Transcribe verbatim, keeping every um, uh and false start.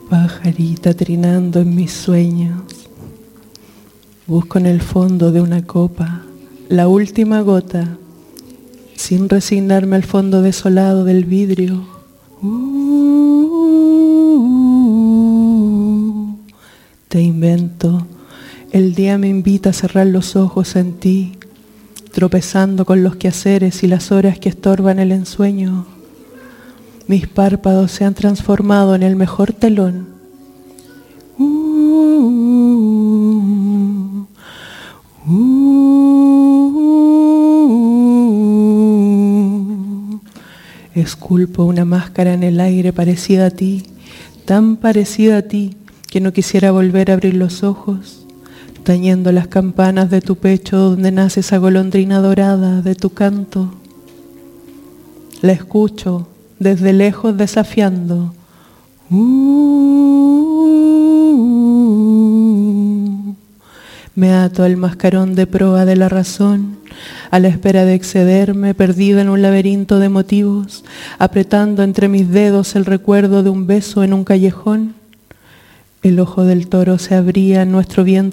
Pajarita trinando en mis sueños, busco en el fondo de una copa la última gota, sin resignarme al fondo desolado del vidrio. Uh, te invento, el día me invita a cerrar los ojos en ti, tropezando con los quehaceres y las horas que estorban el ensueño. Mis párpados se han transformado en el mejor telón. Uh, uh, esculpo una máscara en el aire parecida a ti, tan parecida a ti que no quisiera volver a abrir los ojos, tañendo las campanas de tu pecho donde nace esa golondrina dorada de tu canto. La escucho desde lejos desafiando. Uh, me ato al mascarón de proa de la razón, a la espera de excederme, perdido en un laberinto de motivos, apretando entre mis dedos el recuerdo de un beso en un callejón. El ojo del toro se abría en nuestro viento